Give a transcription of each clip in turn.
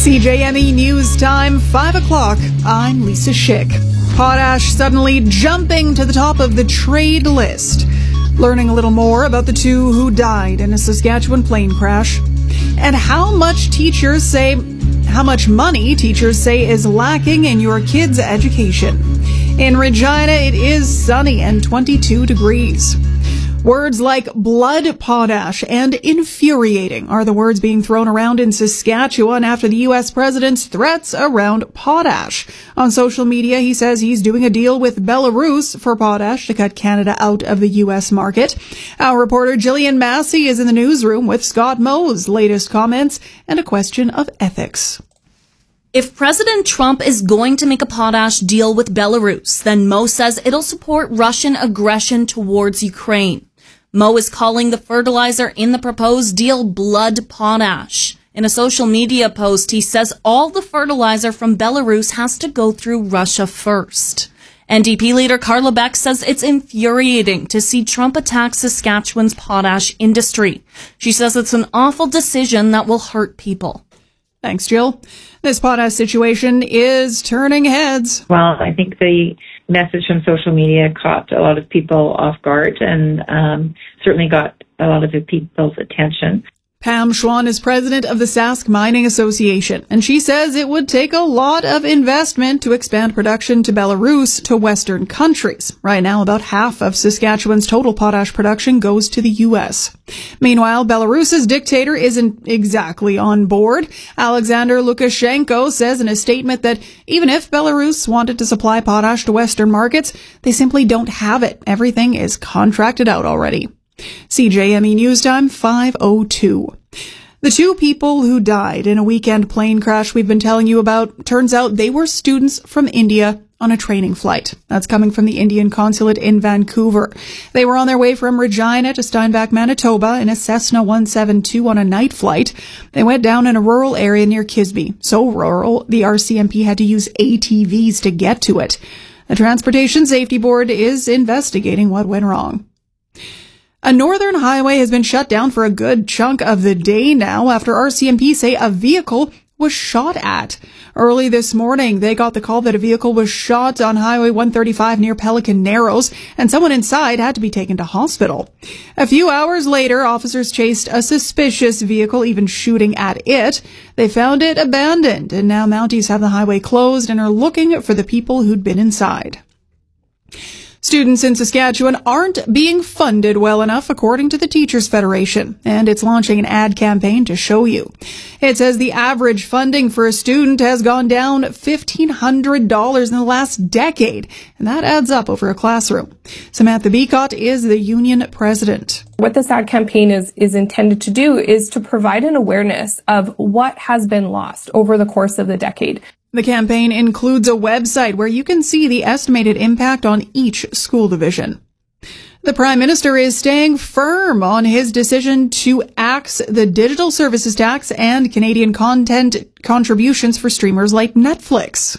CJME News Time, 5 o'clock. I'm Lisa Schick. Potash suddenly jumping to the top of the trade list. Learning a little more about the two who died in a Saskatchewan plane crash. And how much money teachers say is lacking in your kids' education. In Regina, it is sunny and 22 degrees. Words like blood potash and infuriating are the words being thrown around in Saskatchewan after the U.S. president's threats around potash. On social media, he says he's doing a deal with Belarus for potash to cut Canada out of the U.S. market. Our reporter Jillian Massey is in the newsroom with Scott Moe's latest comments and a question of ethics. If President Trump is going to make a potash deal with Belarus, then Moe says it'll support Russian aggression towards Ukraine. Moe is calling the fertilizer in the proposed deal blood potash. In a social media post, he says all the fertilizer from Belarus has to go through Russia first. NDP leader Carla Beck says it's infuriating to see Trump attack Saskatchewan's potash industry. She says it's an awful decision that will hurt people. Thanks, Jill. This potash situation is turning heads. Well, I think the message from social media caught a lot of people off guard and certainly got a lot of the people's attention. Pam Schwann is president of the Sask Mining Association, and she says it would take a lot of investment to expand production to Belarus to Western countries. Right now, about half of Saskatchewan's total potash production goes to the U.S. Meanwhile, Belarus's dictator isn't exactly on board. Alexander Lukashenko says in a statement that even if Belarus wanted to supply potash to Western markets, they simply don't have it. Everything is contracted out already. CJME News Time, 5:02. The two people who died in a weekend plane crash we've been telling you about, turns out they were students from India on a training flight. That's coming from the Indian consulate in Vancouver. They were on their way from Regina to Steinbach, Manitoba in a Cessna 172 on a night flight. They went down in a rural area near Kisby. So rural, the RCMP had to use ATVs to get to it. The Transportation Safety Board is investigating what went wrong. A northern highway has been shut down for a good chunk of the day now after RCMP say a vehicle was shot at. Early this morning, they got the call that a vehicle was shot on Highway 135 near Pelican Narrows, and someone inside had to be taken to hospital. A few hours later, officers chased a suspicious vehicle, even shooting at it. They found it abandoned, and now Mounties have the highway closed and are looking for the people who'd been inside. Students in Saskatchewan aren't being funded well enough, according to the Teachers Federation, and it's launching an ad campaign to show you. It says the average funding for a student has gone down $1,500 in the last decade, and that adds up over a classroom. Samantha Beacott is the union president. What this ad campaign is intended to do is to provide an awareness of what has been lost over the course of the decade. The campaign includes a website where you can see the estimated impact on each school division. The Prime Minister is staying firm on his decision to axe the digital services tax and Canadian content contributions for streamers like Netflix.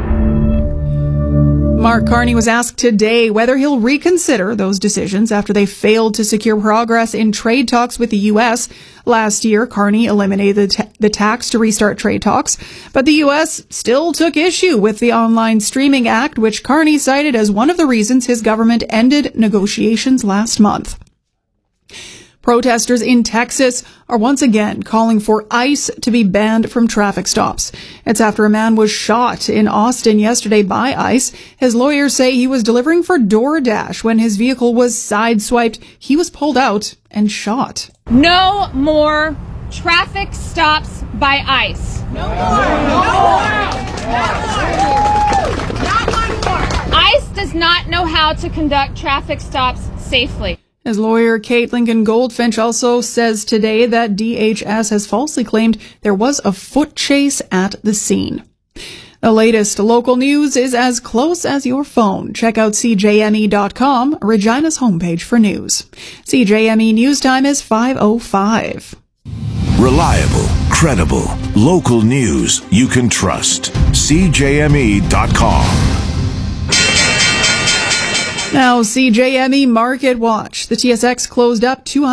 Mark Carney was asked today whether he'll reconsider those decisions after they failed to secure progress in trade talks with the U.S. Last year, Carney eliminated the tax to restart trade talks, but the U.S. still took issue with the Online Streaming Act, which Carney cited as one of the reasons his government ended negotiations last month. Protesters in Texas are once again calling for ICE to be banned from traffic stops. It's after a man was shot in Austin yesterday by ICE. His lawyers say he was delivering for DoorDash when his vehicle was sideswiped. He was pulled out and shot. No more traffic stops by ICE. No more. ICE does not know how to conduct traffic stops safely. His lawyer, Kate Lincoln Goldfinch, also says today that DHS has falsely claimed there was a foot chase at the scene. The latest local news is as close as your phone. Check out CJME.com, Regina's homepage for news. CJME News Time is 5:05. Reliable, credible, local news you can trust. CJME.com. Now, CJME Market Watch. The TSX closed up 200.